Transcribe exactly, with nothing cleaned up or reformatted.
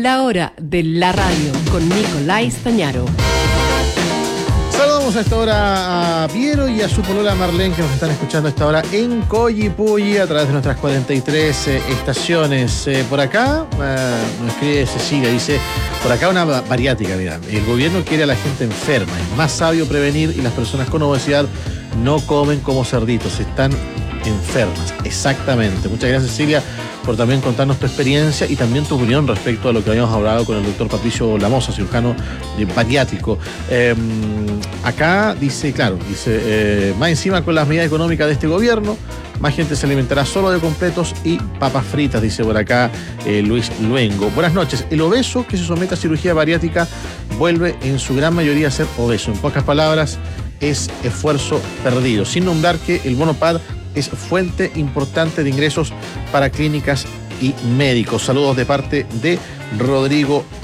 La hora de la radio con Nicolás Stañaro. Saludamos a esta hora a Piero y a su polola Marlene, que nos están escuchando a esta hora en Coyipulli a través de nuestras cuarenta y tres eh, estaciones. Eh, por acá, eh, nos escribe Cecilia, dice, por acá una bariátrica, mira, el gobierno quiere a la gente enferma, es más sabio prevenir y las personas con obesidad no comen como cerditos, están enfermas. Exactamente. Muchas gracias, Cecilia, por también contarnos tu experiencia y también tu opinión respecto a lo que habíamos hablado con el doctor Patricio Lamosa, cirujano bariátrico. Eh, acá dice, claro, dice, eh, más encima con las medidas económicas de este gobierno, más gente se alimentará solo de completos y papas fritas, dice por acá eh, Luis Luengo. Buenas noches. El obeso que se somete a cirugía bariátrica vuelve en su gran mayoría a ser obeso. En pocas palabras, es esfuerzo perdido. Sin nombrar que el bono P A D es fuente importante de ingresos para clínicas y médicos. Saludos de parte de Rodrigo